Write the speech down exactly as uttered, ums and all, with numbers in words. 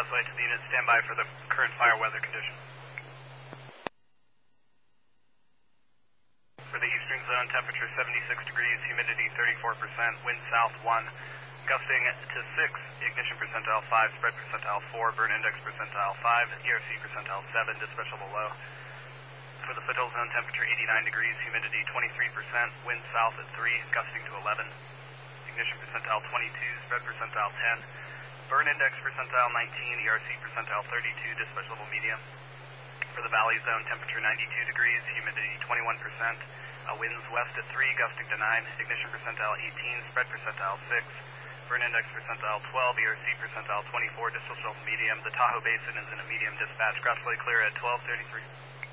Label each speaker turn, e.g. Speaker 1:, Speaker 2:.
Speaker 1: Crossway to the unit, stand by for the current fire weather condition. For the eastern zone, temperature seventy-six degrees, humidity thirty-four percent, wind south one, gusting to six, ignition percentile five, spread percentile four, burn index percentile five, E R C percentile seven, dispatch level low. For the foothill zone, temperature eighty-nine degrees, humidity twenty-three percent, wind south at three, gusting to eleven, ignition percentile twenty-two, spread percentile ten, burn index percentile nineteen, E R C percentile thirty-two, dispatch level medium. For the valley zone, temperature ninety-two degrees, humidity twenty-one percent, uh, winds west at three, gusting to nine, ignition percentile eighteen, spread percentile six, burn index percentile twelve, E R C percentile twenty-four, dispatch level medium. The Tahoe Basin is in a medium dispatch. Crossway clear at twelve thirty-three.